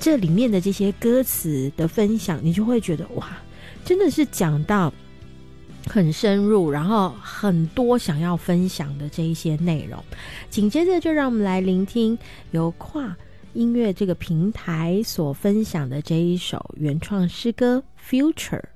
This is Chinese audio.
这里面的这些歌词的分享，你就会觉得哇，真的是讲到很深入，然后很多想要分享的这一些内容。紧接着就让我们来聆听由跨音乐这个平台所分享的这一首原创诗歌 Future。